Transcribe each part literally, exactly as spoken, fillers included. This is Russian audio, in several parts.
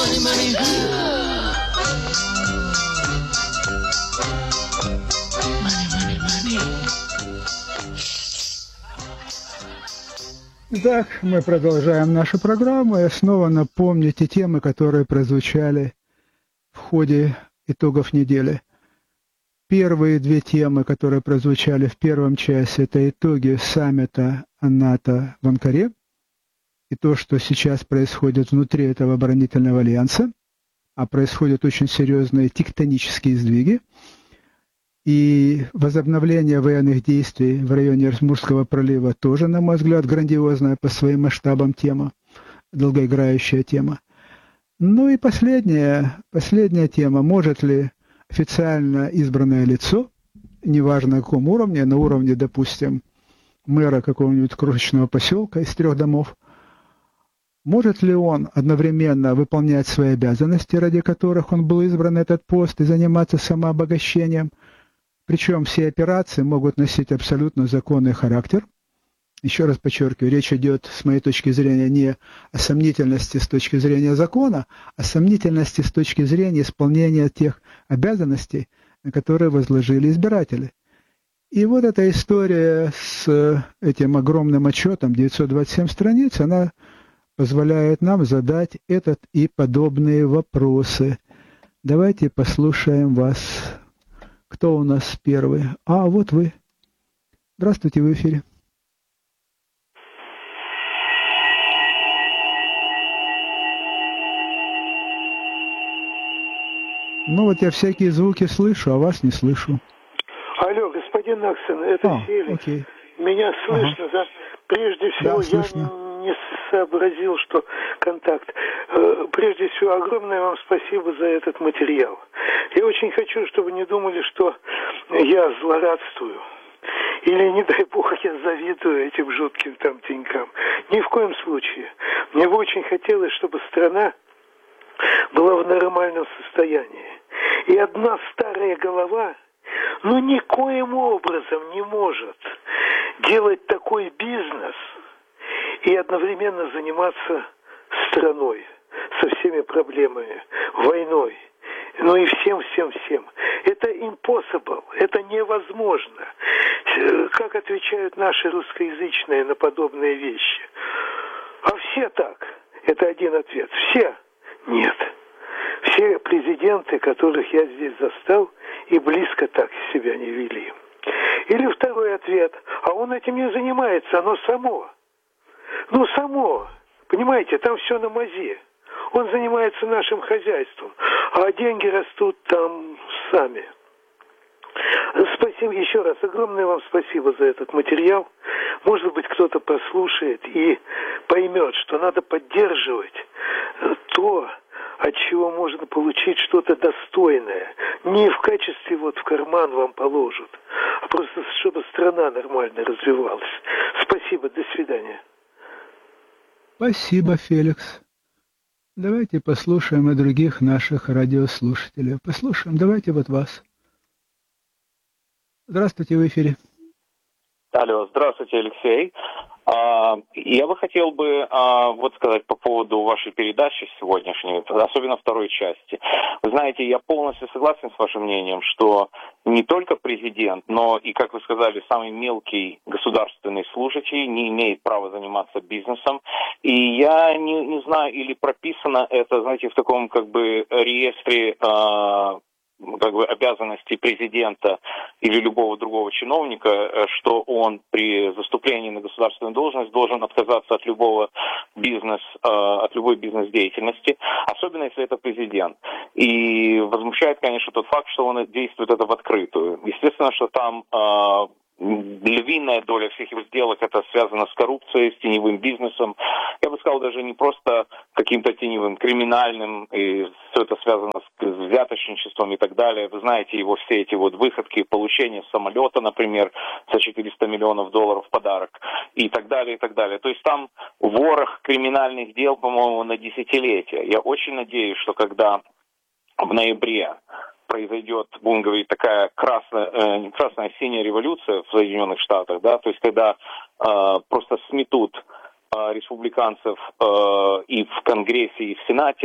money, money. Money, money, money. Итак, мы продолжаем нашу программу. Я снова напомню те темы, которые прозвучали в ходе итогов недели. Первые две темы, которые прозвучали в первом часе, это итоги саммита НАТО в Анкаре и то, что сейчас происходит внутри этого оборонительного альянса, а происходят очень серьезные тектонические сдвиги, и возобновление военных действий в районе Эрмузского пролива тоже, на мой взгляд, грандиозная по своим масштабам тема, долгоиграющая тема. Ну и последняя, последняя тема, может ли официально избранное лицо, неважно на каком уровне, на уровне, допустим, мэра какого-нибудь крошечного поселка из трех домов, может ли он одновременно выполнять свои обязанности, ради которых он был избран на этот пост, и заниматься самообогащением? Причем все операции могут носить абсолютно законный характер. Еще раз подчеркиваю, речь идет, с моей точки зрения, не о сомнительности с точки зрения закона, а о сомнительности с точки зрения исполнения тех обязанностей, на которые возложили избиратели. И вот эта история с этим огромным отчетом, девятьсот двадцать семь страниц, она позволяет нам задать этот и подобные вопросы. Давайте послушаем вас. Кто у нас первый? А, вот вы. Здравствуйте, в эфире. Ну вот я всякие звуки слышу, а вас не слышу. Алло, господин Наксон, это а, Феликс. Окей. Меня слышно, ага. да? Прежде всего, да, я слышно. не сообразил, что контакт. Прежде всего, огромное вам спасибо за этот материал. Я очень хочу, чтобы не думали, что я злорадствую. Или, не дай бог, я завидую этим жутким там деньгам. Ни в коем случае. Мне бы очень хотелось, чтобы страна была в нормальном состоянии. И одна старая голова, ну, никоим образом не может делать такой бизнес и одновременно заниматься страной со всеми проблемами, войной, ну и всем, всем, всем. Это impossible, это невозможно. Как отвечают наши русскоязычные на подобные вещи? А все так. Это один ответ. Все? Нет. Все президенты, которых я здесь застал, и близко так себя не вели. Или второй ответ. А он этим не занимается, оно само. Ну, само. Понимаете, там все на мазе. Он занимается нашим хозяйством, а деньги растут там сами. Спасибо еще раз. Огромное вам спасибо за этот материал. Может быть, кто-то послушает и поймет, что надо поддерживать то, от чего можно получить что-то достойное. Не в качестве вот в карман вам положат, а просто чтобы страна нормально развивалась. Спасибо, до свидания. Спасибо, Феликс. Давайте послушаем и других наших радиослушателей. Послушаем, давайте вот вас. Здравствуйте, в эфире. Алло, здравствуйте, Алексей. Я бы хотел бы вот сказать по поводу вашей передачи сегодняшней, особенно второй части. Вы знаете, я полностью согласен с вашим мнением, что не только президент, но и, как вы сказали, самый мелкий государственный служащий не имеет права заниматься бизнесом. И я не, не знаю, или прописано это, знаете, в таком как бы реестре как бы обязанностей президента или любого другого чиновника, что он при заступлении на государственную должность должен отказаться от любого бизнес, от любой бизнес-деятельности, особенно если это президент. И возмущает, конечно, тот факт, что он действует это в открытую. Естественно, что там львиная доля всех его сделок это связано с коррупцией, с теневым бизнесом. Я бы сказал, даже не просто каким-то теневым, криминальным, и все это связано с взяточничеством и так далее. Вы знаете его все эти вот выходки, получение самолета, например, за четыреста миллионов долларов в подарок, и так далее, и так далее. То есть там ворох криминальных дел, по-моему, на десятилетия. Я очень надеюсь, что когда в ноябре произойдет, будем говорить, такая красная, э, красная синяя революция в Соединенных Штатах, да, то есть когда э, просто сметут э, республиканцев э, и в Конгрессе, и в Сенате,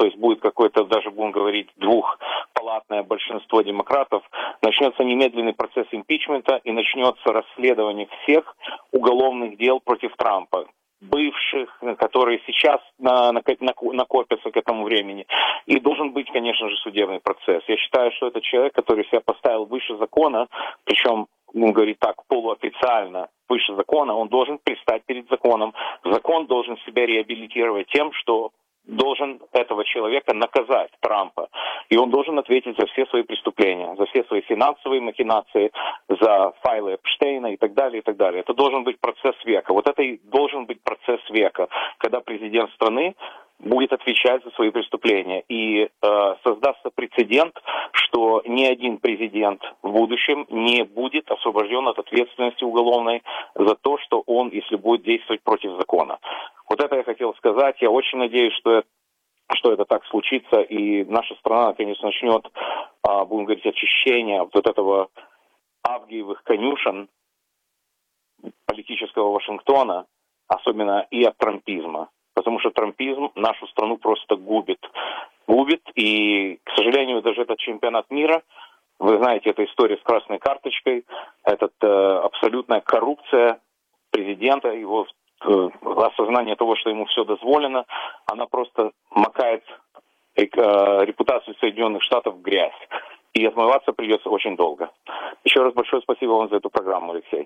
то есть будет какое-то, даже будем говорить, двухпалатное большинство демократов, начнется немедленный процесс импичмента и начнется расследование всех уголовных дел против Трампа, бывших, которые сейчас на, на, накопятся к этому времени. И должен быть, конечно же, судебный процесс. Я считаю, что это человек, который себя поставил выше закона, причем, ну, говорит так, полуофициально выше закона, он должен предстать перед законом. Закон должен себя реабилитировать тем, что должен этого человека наказать, Трампа. И он должен ответить за все свои преступления, за все свои финансовые махинации, за файлы Эпштейна и так далее, и так далее. Это должен быть процесс века. Вот это и должен быть процесс века, когда президент страны будет отвечать за свои преступления. И э, создастся прецедент, что ни один президент в будущем не будет освобожден от ответственности уголовной за то, что он, если будет действовать против закона. Вот это я хотел сказать. Я очень надеюсь, что это, что это так случится, и наша страна, наконец, начнет, э, будем говорить, очищение вот этого авгиевых конюшен политического Вашингтона, особенно и от трампизма. Потому что трампизм нашу страну просто губит. Губит, и, к сожалению, даже этот чемпионат мира, вы знаете, эта история с красной карточкой, это э, абсолютная коррупция президента, его э, осознание того, что ему все дозволено, она просто макает э, репутацию Соединенных Штатов в грязь. И отмываться придется очень долго. Еще раз большое спасибо вам за эту программу, Алексей.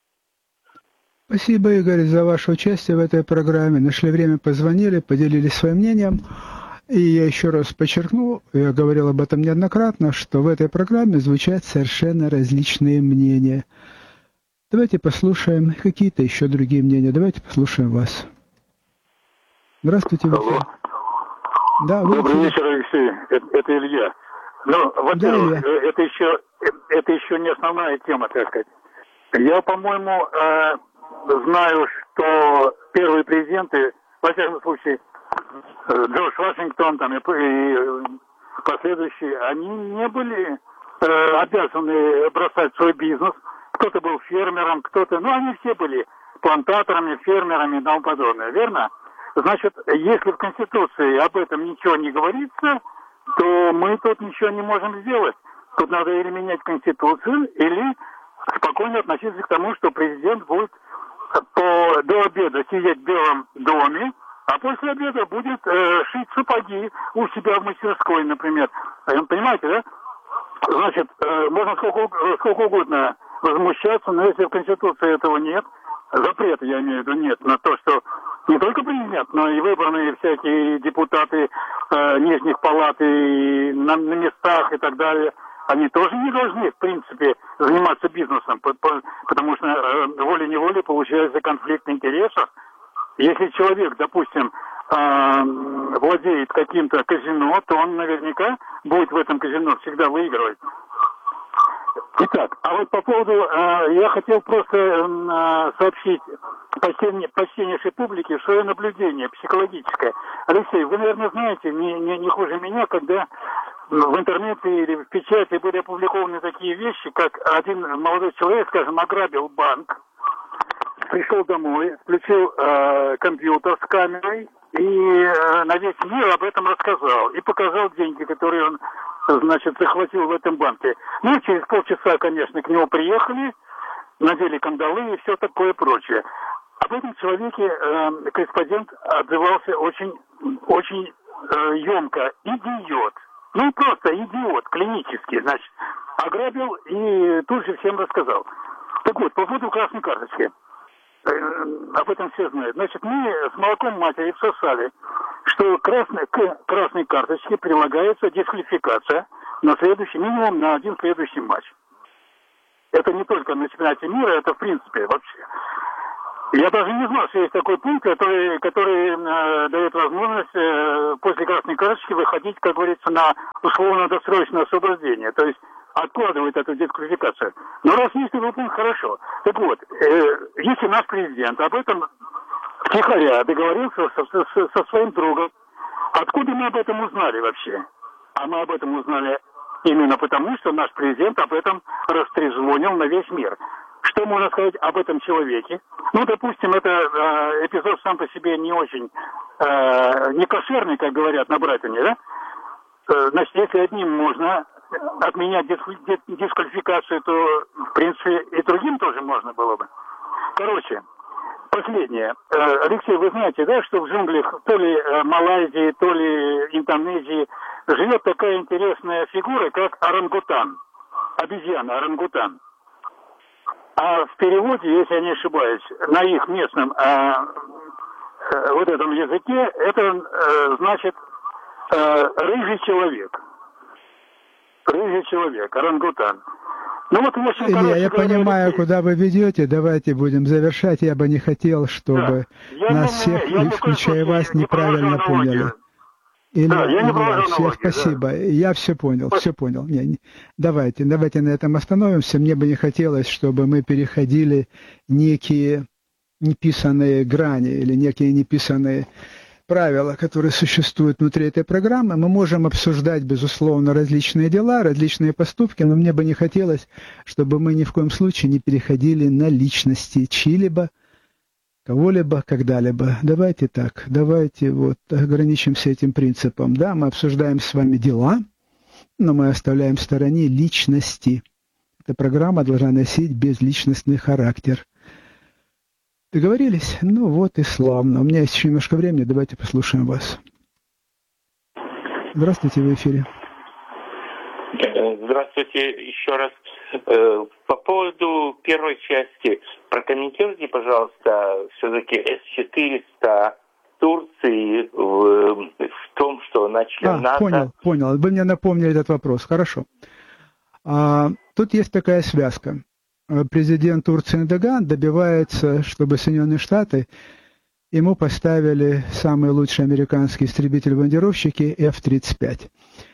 Спасибо, Игорь, за ваше участие в этой программе. Нашли время, позвонили, поделились своим мнением. И я еще раз подчеркну, я говорил об этом неоднократно, что в этой программе звучат совершенно различные мнения. Давайте послушаем какие-то еще другие мнения. Давайте послушаем вас. Здравствуйте, Алло. Да, вы Добрый вечер, Алексей. Это, это Илья. Ну, во-первых, да, это еще это еще не основная тема, так сказать. Я, по-моему, э, знаю, что первые президенты, во всяком случае, Джордж Вашингтон там, и, и последующие, они не были э, обязаны бросать свой бизнес. Кто-то был фермером, кто-то... Ну, они все были плантаторами, фермерами и тому подобное, верно? Значит, если в Конституции об этом ничего не говорится, то мы тут ничего не можем сделать. Тут надо или менять Конституцию, или спокойно относиться к тому, что президент будет по, до обеда сидеть в Белом доме, а после обеда будет э, шить сапоги у себя в мастерской, например. Понимаете, да? Значит, э, можно сколько, сколько угодно возмущаться, но если в Конституции этого нет, запрета, я имею в виду, нет на то, что не только президент, но и выбранные всякие депутаты э, нижних палат и на, на местах и так далее, они тоже не должны, в принципе, заниматься бизнесом, потому что э, волей-неволей получается конфликт интересов. Если человек, допустим, э, владеет каким-то казино, то он наверняка будет в этом казино всегда выигрывать. Итак, а вот по поводу, э, я хотел просто э, сообщить почтеннейшей публике свое наблюдение психологическое. Алексей, вы, наверное, знаете, не, не, не хуже меня, когда в интернете или в печати были опубликованы такие вещи, как один молодой человек, скажем, ограбил банк, пришел домой, включил э, компьютер с камерой и э, на весь мир об этом рассказал. И показал деньги, которые он, значит, захватил в этом банке. Ну, через полчаса, конечно, к нему приехали, надели кандалы и все такое прочее. Об этом человеке э, корреспондент отзывался очень, очень э, емко. Идиот. Ну, просто идиот, клинический, значит. Ограбил и тут же всем рассказал. Так вот, по поводу красной карточки. Об этом все знают. Значит, мы с молоком матери всосали, что красной, к красной карточке прилагается дисквалификация на следующий, минимум на один следующий матч. Это не только на чемпионате мира, это в принципе вообще. Я даже не знал, что есть такой пункт, который, который э, дает возможность э, после красной карточки выходить, как говорится, на условно-досрочное освобождение. То есть откладывает эту дисквалификацию. Но раз есть такой пункт, хорошо. Так вот, э, если наш президент об этом втихаря договорился со, со, со своим другом, откуда мы об этом узнали вообще? А мы об этом узнали именно потому, что наш президент об этом растрезвонил на весь мир. Что можно сказать об этом человеке? Ну, допустим, это э, эпизод сам по себе не очень э, не кошерный, как говорят на Брайтоне, да? Э, значит, если одним можно отменять дис- дисквалификацию, то, в принципе, и другим тоже можно было бы. Короче, последнее. Э, Алексей, вы знаете, да, что в джунглях то ли э, Малайзии, то ли Индонезии живет такая интересная фигура, как орангутан. Обезьяна, орангутан. А в переводе, если я не ошибаюсь, на их местном э, э, вот этом языке, это э, значит э, рыжий человек. Рыжий человек, орангутан. Ну вот, в общем, Илья, короче я говоря, понимаю, Алексей, куда вы ведете. Давайте будем завершать. Я бы не хотел, чтобы да. Я нас не- всех, я ни в коем включая случае вас, не неправильно провожу аналогию. поняли. Илья, Да, я не Илья, провожу всех аналогию, да. спасибо. Я все понял, Спасибо. все понял. Не, не. Давайте, давайте на этом остановимся. Мне бы не хотелось, чтобы мы переходили некие неписанные грани или некие неписанные правила, которые существуют внутри этой программы. Мы можем обсуждать, безусловно, различные дела, различные поступки, но мне бы не хотелось, чтобы мы ни в коем случае не переходили на личности чьи-либо, кого-либо, когда-либо. Давайте так, давайте вот ограничимся этим принципом. Да, мы обсуждаем с вами дела, но мы оставляем в стороне личности. Эта программа должна носить безличностный характер. Договорились? Ну вот и славно. У меня есть еще немножко времени, давайте послушаем вас. Здравствуйте, в эфире. Здравствуйте еще раз. По поводу первой части, прокомментируйте, пожалуйста, все-таки эс четыреста Турции в, в том, что начали а, НАТО. Понял, понял. Вы мне напомнили этот вопрос. Хорошо. А, тут есть такая связка. Президент Турции Эрдоган добивается, чтобы Соединенные Штаты ему поставили самые лучшие американские истребители-бомбардировщики эф тридцать пять.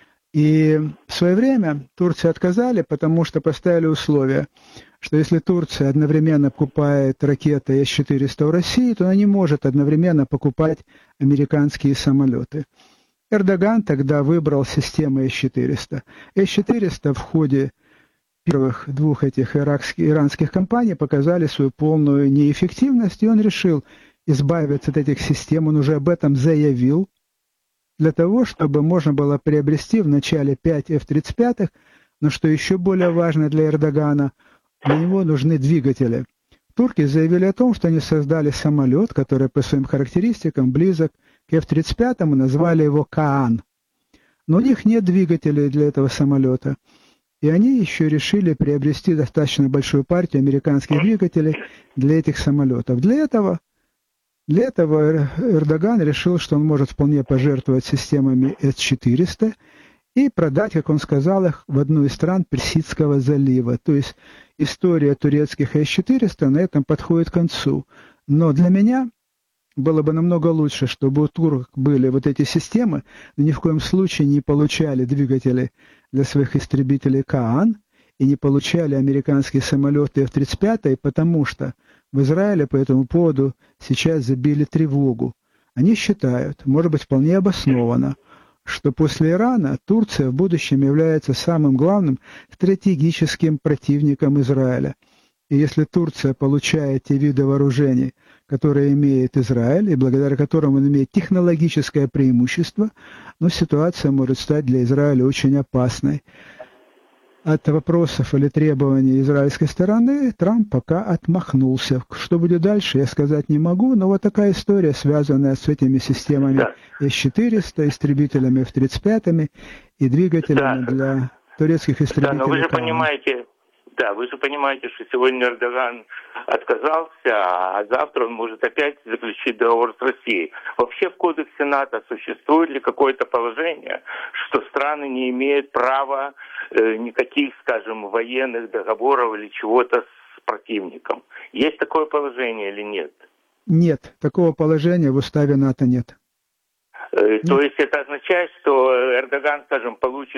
И в свое время Турции отказали, потому что поставили условие, что если Турция одновременно покупает ракеты эс четыреста у России, то она не может одновременно покупать американские самолеты. Эрдоган тогда выбрал систему эс четыреста. эс четыреста в ходе первых двух этих иракских, иранских компаний показали свою полную неэффективность, и он решил избавиться от этих систем, он уже об этом заявил, для того, чтобы можно было приобрести в начале пять эф тридцать пять, но что еще более важно для Эрдогана, для него нужны двигатели. Турки заявили о том, что они создали самолет, который по своим характеристикам близок к эф тридцать пять, назвали его Каан. Но у них нет двигателей для этого самолета. И они еще решили приобрести достаточно большую партию американских двигателей для этих самолетов. Для этого, для этого Эрдоган решил, что он может вполне пожертвовать системами эс четыреста и продать, как он сказал, их в одну из стран Персидского залива. То есть история турецких эс четыреста на этом подходит к концу. Но для меня было бы намного лучше, чтобы у турок были вот эти системы, но ни в коем случае не получали двигатели для своих истребителей Каан и не получали американские самолеты эф тридцать пять, потому что в Израиле по этому поводу сейчас забили тревогу. Они считают, может быть вполне обоснованно, что после Ирана Турция в будущем является самым главным стратегическим противником Израиля. И если Турция получает те виды вооружений, которые имеет Израиль, и благодаря которым он имеет технологическое преимущество, но ситуация может стать для Израиля очень опасной. От вопросов или требований израильской стороны Трамп пока отмахнулся. Что будет дальше, я сказать не могу, но вот такая история, связанная с этими системами Да. эс четыреста, истребителями эф тридцать пять и двигателями Да. для турецких истребителей. Да, но вы же Каан. понимаете, да, вы же понимаете, что сегодня Эрдоган отказался, а завтра он может опять заключить договор с Россией. Вообще в Кодексе НАТО существует ли какое-то положение, что страны не имеют права э, никаких, скажем, военных договоров или чего-то с противником? Есть такое положение или нет? Нет, такого положения в уставе НАТО нет. Э, то есть это означает, что Эрдоган, скажем, получит